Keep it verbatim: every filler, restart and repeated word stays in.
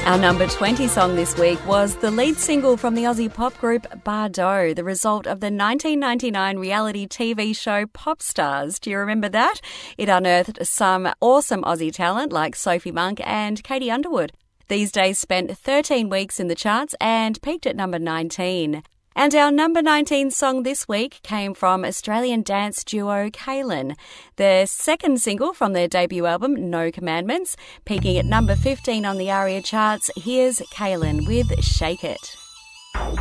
Our number twenty song this week was the lead single from the Aussie pop group Bardot, the result of the nineteen ninety-nine reality T V show Pop Stars. Do you remember that? It unearthed some awesome Aussie talent like Sophie Monk and Katie Underwood. These days spent thirteen weeks in the charts and peaked at number nineteen. And our number nineteen song this week came from Australian dance duo Kaylin. Their second single from their debut album, No Commandments, peaking at number fifteen on the ARIA charts. Here's Kaylin with Shake It.